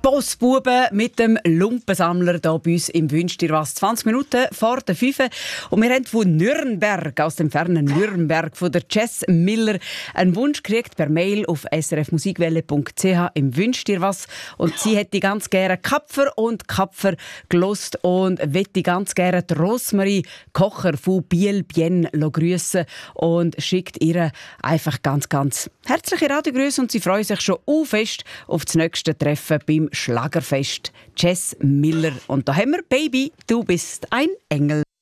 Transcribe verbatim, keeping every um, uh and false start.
Bossbuben mit dem Lumpensammler hier bei uns im «Wünsch dir was». zwanzig Minuten vor der fünf. Und wir haben von Nürnberg, aus dem fernen Nürnberg, von der Jess Miller, einen Wunsch gekriegt per Mail auf s r f musikwelle punkt c h im «Wünsch dir was». Und sie hätte ganz gerne Kapfer und Kapfer gelost und möchte ganz gerne die Rosmarie Kocher von Biel Bien grüßen und schickt ihr einfach ganz, ganz herzliche Radiogrüße und sie freuen sich schon auch fest auf das nächste Treffen beim Schlagerfest. Jess Miller. Und da haben wir «Baby, du bist ein Engel».